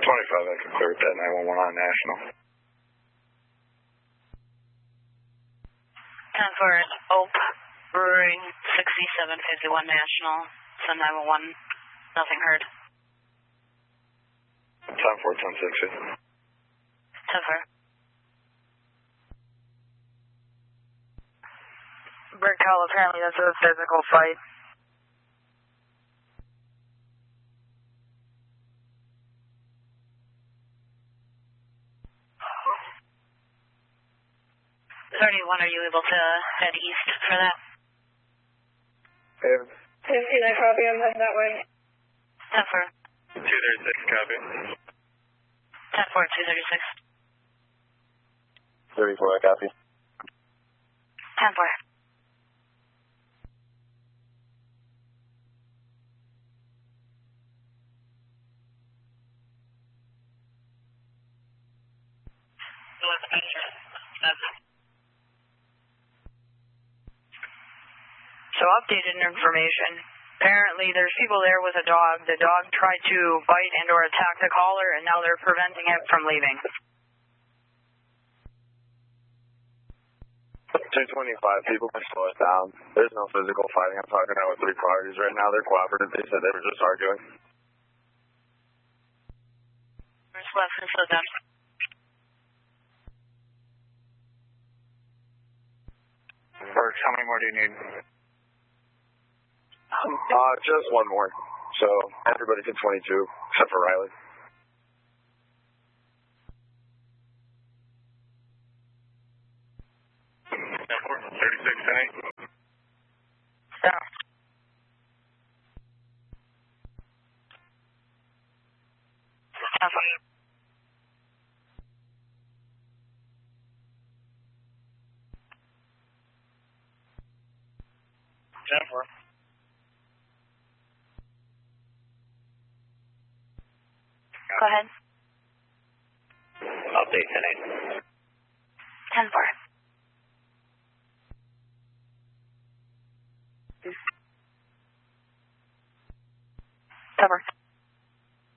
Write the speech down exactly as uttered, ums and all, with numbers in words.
twenty-five, I can clear with that nine one one on National. ten four, Oak Brewing, sixty-seven fifty-one National, so nine one one, nothing heard. ten four, ten sixty. ten four. Brick Hall, apparently that's a physical fight. thirty-one, are you able to head east for that? Haven. fifteen, I copy, I'm heading that way. ten four. two thirty-six, copy. ten four, two thirty-six. thirty-four, I copy. ten four. So updated information. Apparently there's people there with a dog. The dog tried to bite and or attack the caller, and now they're preventing it from leaving. two twenty-five, people can slow us down. There's no physical fighting. I'm talking out with three parties right now. They're cooperative. They said they were just arguing. First left and slow down. Burks, how many more do you need? Uh, just one more. So everybody can twenty-two, except for Riley. thirty-six, eight. Yeah. ten four. ten four. Go ahead. Update ten eight. ten four. Cover.